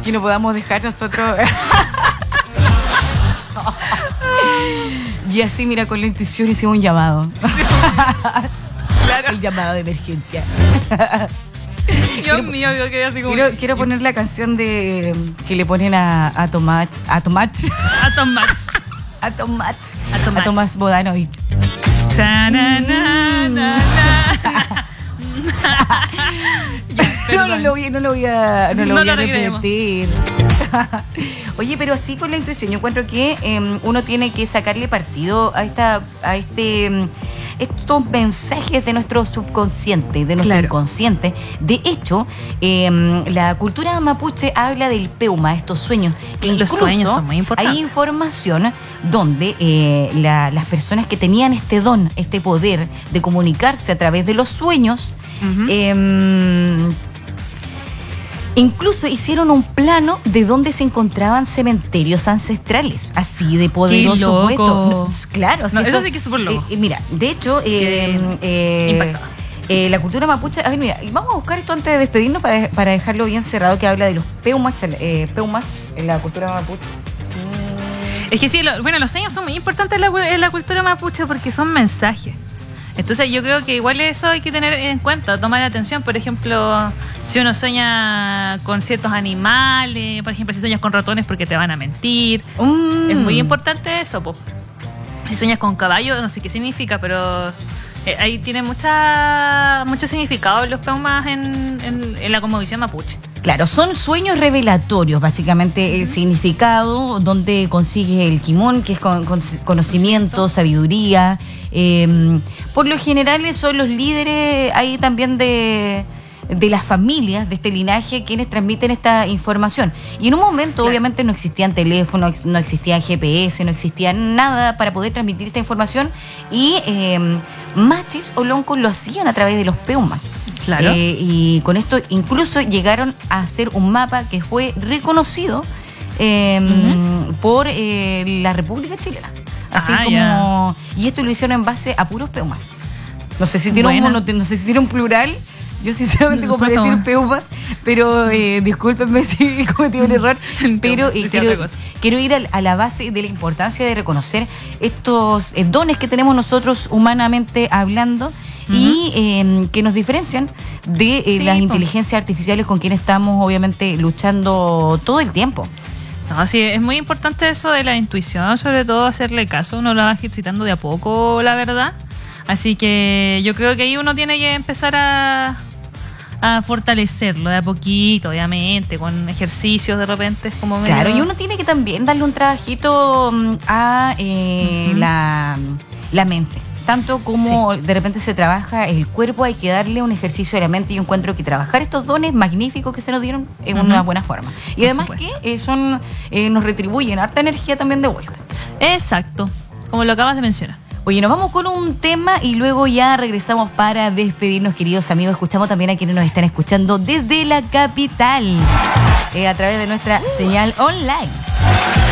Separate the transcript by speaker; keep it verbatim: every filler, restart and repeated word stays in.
Speaker 1: que no podamos dejar nosotros. Y así, mira, con la intuición hicimos un llamado.
Speaker 2: Claro.
Speaker 1: El llamado de emergencia.
Speaker 2: Dios
Speaker 1: quiero,
Speaker 2: mío, yo quedé así como...
Speaker 1: Quiero, quiero poner la canción de que le ponen a, a Tomás. A Tomás.
Speaker 2: A Tomás.
Speaker 1: A Tomás.
Speaker 2: A Tomás.
Speaker 1: A Tomás Bodanovich.
Speaker 2: Na, na, na, na, na. Ya,
Speaker 1: no, no lo voy, no lo voy a, no lo
Speaker 2: No
Speaker 1: voy a
Speaker 2: lo
Speaker 1: repetir. Oye, pero así con la intuición, yo encuentro que eh, uno tiene que sacarle partido a esta, a este, um, estos mensajes de nuestro subconsciente, de nuestro
Speaker 2: Claro.
Speaker 1: inconsciente. De hecho, eh, la cultura mapuche habla del peuma, estos sueños. Que
Speaker 2: Los
Speaker 1: incluso
Speaker 2: sueños son muy importantes.
Speaker 1: hay información donde eh, la, las personas que tenían este don, este poder de comunicarse a través de los sueños,
Speaker 2: Ujú.
Speaker 1: eh, incluso hicieron un plano de dónde se encontraban cementerios ancestrales, así de poderosos.
Speaker 2: ¡Qué loco!
Speaker 1: Esto. No, claro,
Speaker 2: No,
Speaker 1: si
Speaker 2: eso
Speaker 1: esto-
Speaker 2: sí que es súper loco.
Speaker 1: eh, eh, mira, de hecho, eh,
Speaker 2: Qué
Speaker 1: eh,
Speaker 2: impactada.
Speaker 1: eh, la cultura mapuche. A ver, mira, y vamos a buscar esto antes de despedirnos para, de- para dejarlo bien cerrado, que habla de los peumas, eh, peumas en la cultura mapuche.
Speaker 2: Es que sí, lo- bueno, los sueños son muy importantes en la, cu- en la cultura mapuche porque son mensajes. Entonces yo creo que igual eso hay que tener en cuenta, tomar atención. Por ejemplo, si uno sueña con ciertos animales, por ejemplo, si sueñas con ratones porque te van a mentir.
Speaker 1: Mm.
Speaker 2: Es muy importante eso, po. Si sueñas con caballo, no sé qué significa, pero eh, ahí tiene mucha mucho significado los peumas en, en, en la cosmovisión mapuche.
Speaker 1: Claro, son sueños revelatorios, básicamente el significado, donde consigues el kimón, que es con, con- conocimiento, sabiduría. Eh, por lo general son los líderes ahí también de, de las familias, de este linaje, quienes transmiten esta información. Y en un momento,
Speaker 2: Claro.
Speaker 1: obviamente, no existían teléfonos, no existía G P S, no existía nada para poder transmitir esta información. Y eh, machis o loncos lo hacían a través de los peumas.
Speaker 2: Claro.
Speaker 1: Eh, y con esto incluso llegaron a hacer un mapa que fue reconocido eh,
Speaker 2: Ujú.
Speaker 1: por eh, la República Chilena. Así
Speaker 2: Ah,
Speaker 1: como. Y esto lo hicieron en base a puros peumas. No sé si tiene un,
Speaker 2: Buena.
Speaker 1: no, no sé si tiene un plural. Yo sinceramente
Speaker 2: No,
Speaker 1: como
Speaker 2: no.
Speaker 1: decir peumas, pero eh, discúlpenme si cometí un error. Pero eh,
Speaker 2: Decía
Speaker 1: quiero,
Speaker 2: otra cosa.
Speaker 1: quiero ir al- a, la base de la importancia de reconocer estos eh, dones que tenemos nosotros humanamente hablando. Y eh, que nos diferencian de eh,
Speaker 2: Sí,
Speaker 1: las
Speaker 2: po.
Speaker 1: inteligencias artificiales con quienes estamos obviamente luchando todo el tiempo.
Speaker 2: No, sí, es muy importante eso de la intuición, sobre todo hacerle caso, uno lo va ejercitando de a poco, la verdad. Así que yo creo que ahí uno tiene que empezar a, a fortalecerlo de a poquito, obviamente, con ejercicios de repente, como medio...
Speaker 1: Claro, y uno tiene que también darle un trabajito mm, a eh,
Speaker 2: Ujú.
Speaker 1: la, la mente. Tanto como de repente se trabaja el cuerpo, hay que darle un ejercicio a la mente. Y yo encuentro que trabajar estos dones magníficos que se nos dieron es
Speaker 2: Ujú.
Speaker 1: una buena forma. Y
Speaker 2: Por
Speaker 1: además
Speaker 2: supuesto.
Speaker 1: que eh, son eh, nos retribuyen harta energía también de vuelta.
Speaker 2: Exacto, como lo acabas de mencionar.
Speaker 1: Oye, nos vamos con un tema y luego ya regresamos para despedirnos, queridos amigos. Escuchamos también a quienes nos están escuchando desde la capital, eh, a través de nuestra señal online.